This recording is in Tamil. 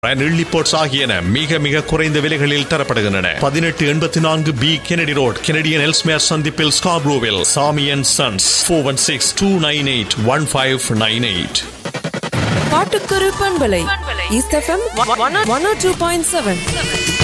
ரிப்போர்ட்ஸ் ஆகியன மிக மிக குறைந்த விலைகளில் தரப்படுகின்றன. 1884 B Kennedy road, Canadian Ellesmere சந்திப்பில் ஸ்கார்ப்ரோவில். சாமி அண்ட் சன்ஸ் 416-298-1598. பாட்டுக்கொரு பண்பலை ஈஸ்ட் எஃப்எம் 102.7.